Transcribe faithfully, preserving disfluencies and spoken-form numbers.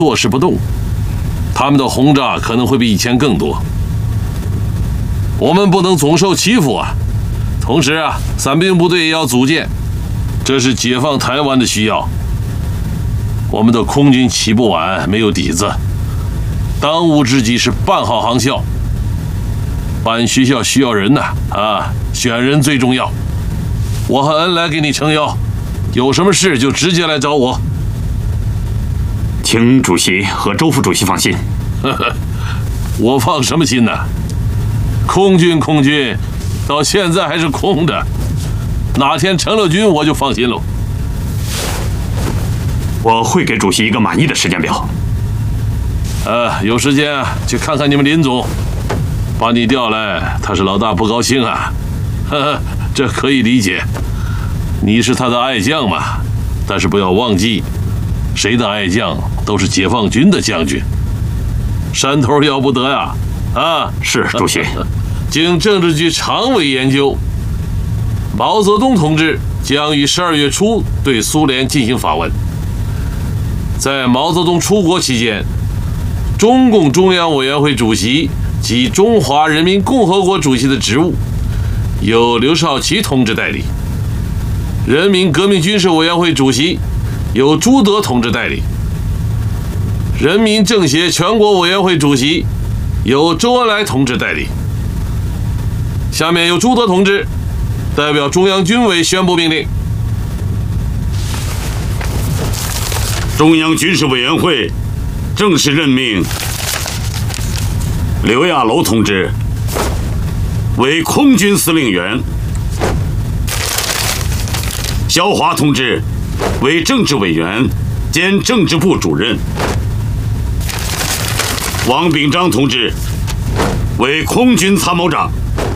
坐视不动，他们的轰炸可能会比以前更多。我们不能总受欺负啊！同时啊，伞兵部队也要组建，这是解放台湾的需要。我们的空军起不晚，没有底子，当务之急是办好航校。办学校需要人呐，啊，选人最重要。我和恩来给你撑腰，有什么事就直接来找我。 请主席和周副主席放心。 呵呵，我放什么心呢？空军，空军，到现在还是空的，哪天成了军我就放心喽。 我会给主席一个满意的时间表。 呃，有时间啊，去看看你们林总，把你调来，他是老大不高兴啊。呵呵，这可以理解，你是他的爱将嘛。但是不要忘记，谁的爱将都是解放军的将军，山头要不得呀！啊， 是主席。 经政治局常委研究，毛泽东同志将于十二月初对苏联进行访问。在毛泽东出国期间，中共中央委员会主席及中华人民共和国主席的职务由刘少奇同志代理，人民革命军事委员会主席由朱德同志代理，人民政协全国委员会主席由周恩来同志代理。下面由朱德同志代表中央军委宣布命令： 中央军事委员会正式任命刘亚楼同志为空军司令员，肖华同志为政治委员兼政治部主任，王秉章同志为空军参谋长。